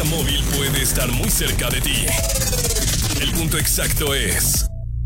empresa móvil puede estar muy cerca de ti. El punto exacto es...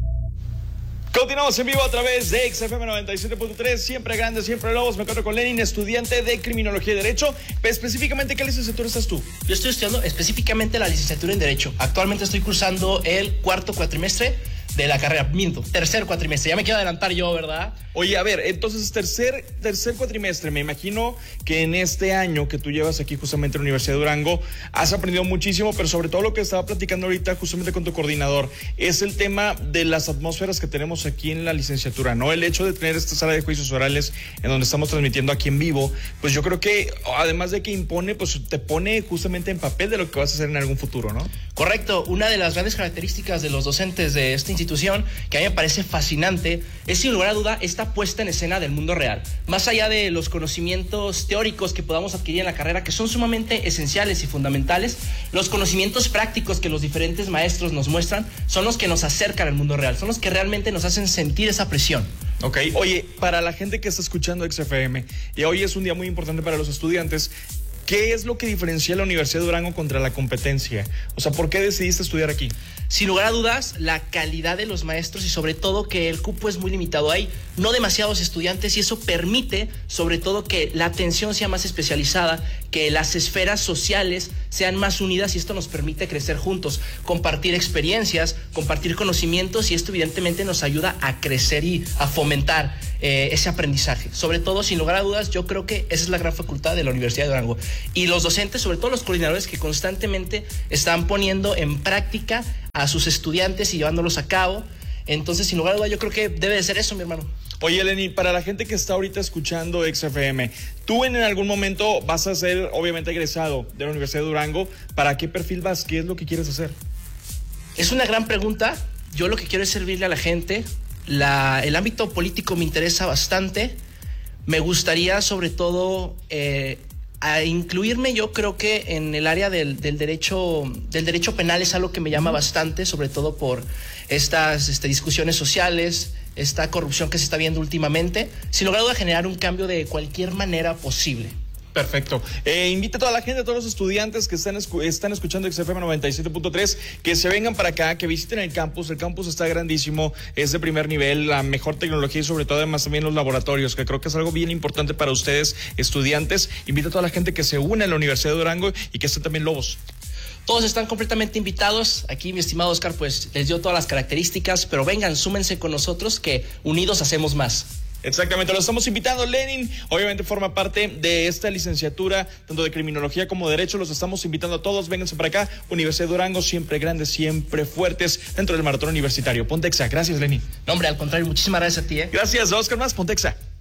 Continuamos en vivo a través de XFM 97.3, siempre grandes, siempre lobos. Me encuentro con Lenin, estudiante de Criminología y Derecho. Específicamente, ¿qué licenciatura estás tú? Yo estoy estudiando específicamente la licenciatura en Derecho. Actualmente estoy cursando el cuarto cuatrimestre de la carrera. Tercer cuatrimestre. Ya me quiero adelantar yo, ¿verdad? Oye, a ver, entonces tercer cuatrimestre. Me imagino que en este año que tú llevas aquí justamente en la Universidad de Durango has aprendido muchísimo, pero sobre todo lo que estaba platicando ahorita justamente con tu coordinador es el tema de las atmósferas que tenemos aquí en la licenciatura, ¿no? El hecho de tener esta sala de juicios orales en donde estamos transmitiendo aquí en vivo, pues yo creo que además de que impone, pues te pone justamente en papel de lo que vas a hacer en algún futuro, ¿no? Correcto. Una de las grandes características de los docentes de esta institución, que a mí me parece fascinante, es sin lugar a duda esta puesta en escena del mundo real. Más allá de los conocimientos teóricos que podamos adquirir en la carrera, que son sumamente esenciales y fundamentales, los conocimientos prácticos que los diferentes maestros nos muestran son los que nos acercan al mundo real, son los que realmente nos hacen sentir esa presión. Ok, oye, para la gente que está escuchando XFM, y hoy es un día muy importante para los estudiantes, ¿qué es lo que diferencia la Universidad de Durango contra la competencia? O sea, ¿por qué decidiste estudiar aquí? Sin lugar a dudas, la calidad de los maestros y sobre todo que el cupo es muy limitado. Hay no demasiados estudiantes y eso permite sobre todo que la atención sea más especializada, que las esferas sociales sean más unidas y esto nos permite crecer juntos, compartir experiencias, compartir conocimientos y esto evidentemente nos ayuda a crecer y a fomentar ese aprendizaje. Sobre todo, sin lugar a dudas, yo creo que esa es la gran facultad de la Universidad de Durango. Y los docentes, sobre todo los coordinadores que constantemente están poniendo en práctica a sus estudiantes y llevándolos a cabo. Entonces, sin lugar a dudas, yo creo que debe de ser eso, mi hermano. Oye, Lenny, para la gente que está ahorita escuchando XFM, tú en algún momento vas a ser, obviamente, egresado de la Universidad de Durango. ¿Para qué perfil vas? ¿Qué es lo que quieres hacer? Es una gran pregunta. Yo lo que quiero es servirle a la gente. El ámbito político me interesa bastante. Me gustaría, sobre todo, a incluirme, yo creo que en el área del derecho penal es algo que me llama bastante, sobre todo por estas discusiones sociales, esta corrupción que se está viendo últimamente, sin lugar a duda generar un cambio de cualquier manera posible. Perfecto. Invita a toda la gente, a todos los estudiantes que están escuchando XFM 97.3, que se vengan para acá, que visiten el campus. El campus está grandísimo, es de primer nivel, la mejor tecnología y sobre todo además también los laboratorios, que creo que es algo bien importante para ustedes, estudiantes. Invita a toda la gente que se une a la Universidad de Durango y que estén también lobos. Todos están completamente invitados. Aquí mi estimado Oscar pues les dio todas las características, pero vengan, súmense con nosotros que unidos hacemos más. Exactamente, lo estamos invitando. Lenin obviamente forma parte de esta licenciatura, tanto de criminología como derecho. Los estamos invitando a todos, vénganse para acá. Universidad de Durango, siempre grandes, siempre fuertes dentro del maratón universitario. Pontexa, gracias, Lenin. No, hombre, al contrario, muchísimas gracias a ti. Gracias, Oscar más, Pontexa.